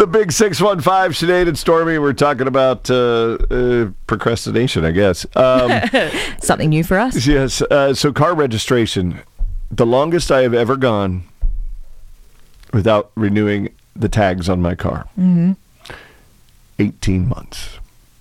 Big 615, Sinead and Stormy. We're talking about procrastination, I guess. Something new for us. Yes. So car registration, the longest I have ever gone without renewing the tags on my car. 18 months.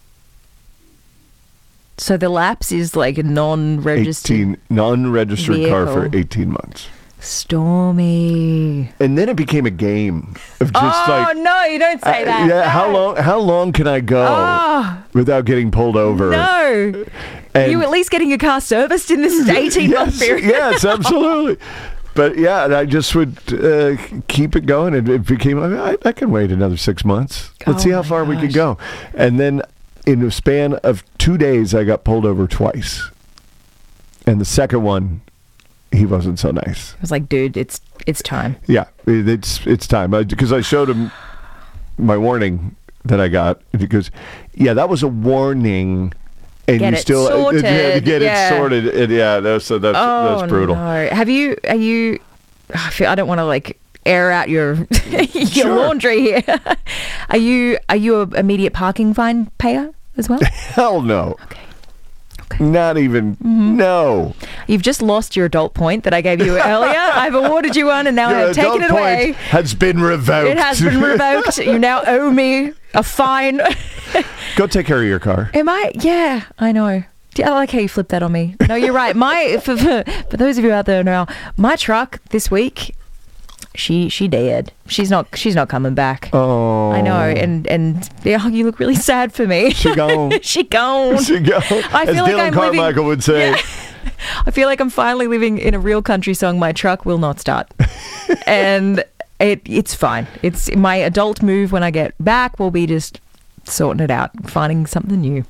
So the lapse is like a non-registered non-registered car for vehicle. 18 months. Stormy. And then it became a game of just no, you don't say that. Yeah, No. how long can I go without getting pulled over? No. And Are you at least getting your car serviced in this 18-month period? Yes, absolutely. But yeah, I just would keep it going. And it became, I can wait another 6 months. Let's see how far we can go. And then in a span of 2 days, I got pulled over twice. And the second one, he wasn't so nice. I was like, dude, it's time. Yeah, it's time. Because I showed him my warning that I got. And he goes, yeah, that was a warning. And Get you it still sorted. get it sorted. And yeah, that's brutal. No. Are you? I don't want to like air out your Sure. laundry here. Are you a immediate parking fine payer as well? Hell no. Okay. Not even, no. You've just lost your adult point that I gave you earlier. I've awarded you one and now Your I've taken it adult away. point has been revoked. It has been revoked. You now owe me a fine. Go take care of your car. Am I? Yeah, I know. I like how you flipped that on me. No, you're right. For those of you out there now, my truck this week, she dead. She's not coming back. Oh, I know, and yeah, you look really sad for me. She gone. She gone. She gone. I As feel like Dylan I'm Carmichael would say. Yeah. I feel like I'm finally living in a real country song. My truck will not start, and it's fine. It's my adult move when I get back. Will be just sorting it out, finding something new.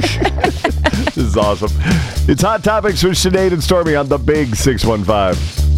This is awesome. It's Hot Topics with Sinead and Stormy on the Big 615.